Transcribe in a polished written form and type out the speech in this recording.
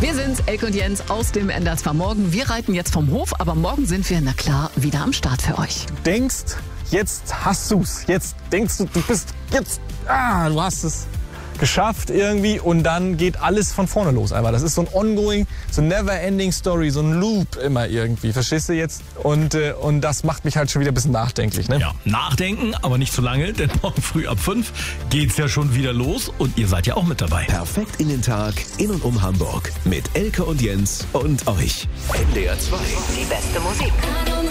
Wir sind's, Elke und Jens aus dem NDR Morgen. Wir reiten jetzt vom Hof, aber morgen sind wir, na klar, wieder am Start für euch. Du denkst, jetzt hast du's. Jetzt denkst du, du hast es geschafft irgendwie und dann geht alles von vorne los. Einfach. Das ist so ein ongoing, so ein never-ending Story, so ein Loop immer irgendwie. Verstehst du jetzt? Und das macht mich halt schon wieder ein bisschen nachdenklich. Ne? Ja, nachdenken, aber nicht zu lange, denn morgen früh ab 5 geht's ja schon wieder los und ihr seid ja auch mit dabei. Perfekt in den Tag, in und um Hamburg. Mit Elke und Jens und euch. NDR 2. Die beste Musik.